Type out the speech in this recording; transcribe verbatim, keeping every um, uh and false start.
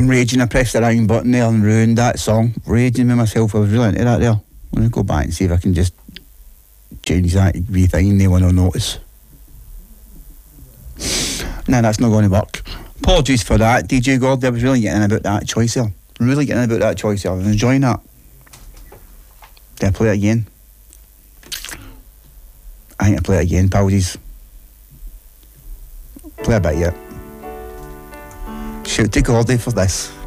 I'm raging. I pressed the wrong button there and ruined that song. Raging with myself. I was really into that there. I'm going to go back and see if I can just change that wee thing and no one will notice. No, that's not going to work. Apologies for that, D J Gordy. I was really getting about that choice there. Really getting about that choice there. I was enjoying that. Did I play it again? I think I play it again, Paldies. Play a bit yet. Shout to Gordy for this.